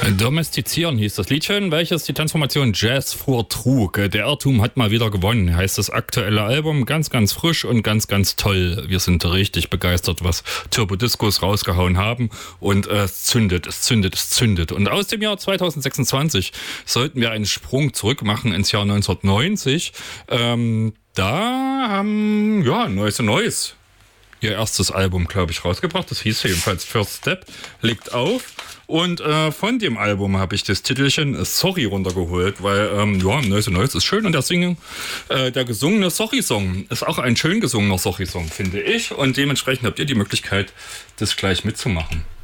Domestizieren hieß das Liedchen, welches die Transformation Jazz vortrug. Der Irrtum hat mal wieder gewonnen, heißt das aktuelle Album. Ganz, ganz frisch und ganz, ganz toll. Wir sind richtig begeistert, was Turbo Discos rausgehauen haben. Und es zündet, es zündet, es zündet. Und aus dem Jahr 2026 sollten wir einen Sprung zurück machen ins Jahr 1990. Da haben, Neues ihr erstes Album, glaube ich, rausgebracht. Das hieß jedenfalls First Step, legt auf. Und von dem Album habe ich das Titelchen Sorry runtergeholt, weil, Neues ist schön und der gesungene Sorry-Song ist auch ein schön gesungener Sorry-Song, finde ich. Und dementsprechend habt ihr die Möglichkeit, das gleich mitzumachen.